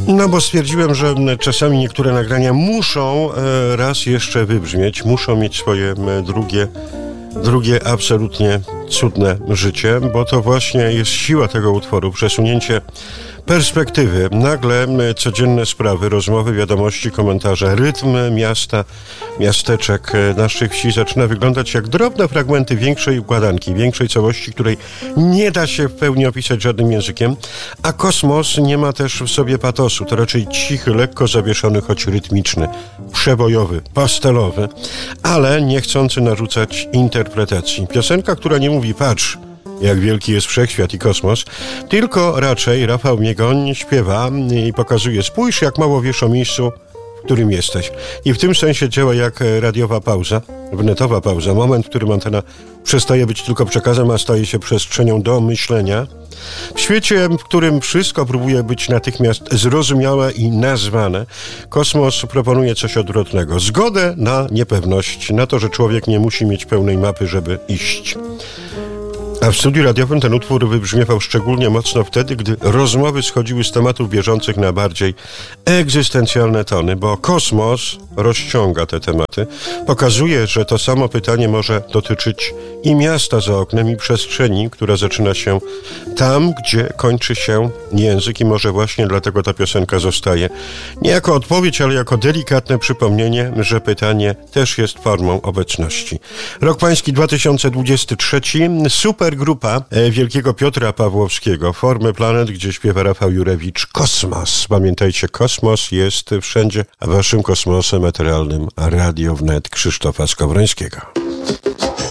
No bo stwierdziłem, że czasami niektóre nagrania muszą raz jeszcze wybrzmieć, muszą mieć swoje drugie absolutnie cudne życie, bo to właśnie jest siła tego utworu, przesunięcie perspektywy. Nagle codzienne sprawy, rozmowy, wiadomości, komentarze, rytm miasta, miasteczek, naszych wsi zaczyna wyglądać jak drobne fragmenty większej układanki, większej całości, której nie da się w pełni opisać żadnym językiem, a kosmos nie ma też w sobie patosu. To raczej cichy, lekko zawieszony, choć rytmiczny, przebojowy, pastelowy, ale nie chcący narzucać interpretacji. Piosenka, która nie mówi patrz, jak wielki jest wszechświat i kosmos, tylko raczej Rafał Miegoń śpiewa i pokazuje, spójrz jak mało wiesz o miejscu, w którym jesteś. I w tym sensie działa jak radiowa pauza, wnetowa pauza, moment, w którym antena przestaje być tylko przekazem, a staje się przestrzenią do myślenia. W świecie, w którym wszystko próbuje być natychmiast zrozumiałe i nazwane, kosmos proponuje coś odwrotnego. Zgodę na niepewność, na to, że człowiek nie musi mieć pełnej mapy, żeby iść. A w studiu radiowym ten utwór wybrzmiewał szczególnie mocno wtedy, gdy rozmowy schodziły z tematów bieżących na bardziej egzystencjalne tony, bo kosmos rozciąga te tematy, pokazuje, że to samo pytanie może dotyczyć i miasta za oknem, i przestrzeni, która zaczyna się tam, gdzie kończy się język, i może właśnie dlatego ta piosenka zostaje nie jako odpowiedź, ale jako delikatne przypomnienie, że pytanie też jest formą obecności. Rok pański 2023, super grupa wielkiego Piotra Pawłowskiego, Formy Planet, gdzie śpiewa Rafał Jurewicz. Kosmos. Pamiętajcie, kosmos jest wszędzie, a waszym kosmosem eteralnym Radio Wnet Krzysztofa Skowrońskiego.